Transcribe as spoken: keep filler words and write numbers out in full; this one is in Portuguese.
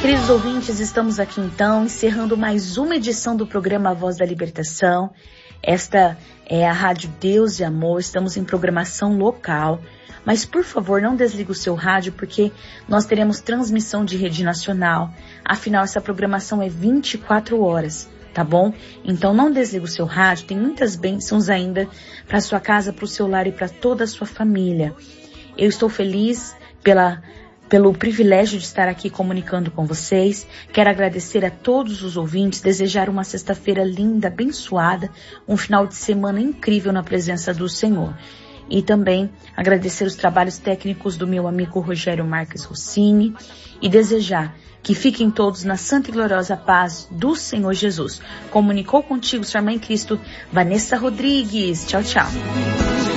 Queridos ouvintes, estamos aqui então encerrando mais uma edição do programa A Voz da Libertação. Esta é a Rádio Deus de Amor, estamos em programação local. Mas, por favor, não desligue o seu rádio, porque nós teremos transmissão de rede nacional. Afinal, essa programação é vinte e quatro horas, tá bom? Então, não desligue o seu rádio, tem muitas bênçãos ainda para sua casa, para o seu lar e para toda a sua família. Eu estou feliz pela, pelo privilégio de estar aqui comunicando com vocês. Quero agradecer a todos os ouvintes, desejar uma sexta-feira linda, abençoada, um final de semana incrível na presença do Senhor. E também agradecer os trabalhos técnicos do meu amigo Rogério Marques Rossini e desejar que fiquem todos na santa e gloriosa paz do Senhor Jesus. Comunicou contigo sua irmã em Cristo, Vanessa Rodrigues. Tchau, tchau.